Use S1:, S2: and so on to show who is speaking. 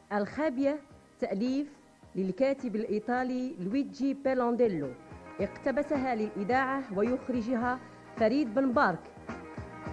S1: الخابية تأليف للكاتب الإيطالي لويجي بيلانديلو، اقتبسها للإذاعة ويخرجها فريد بن بارك.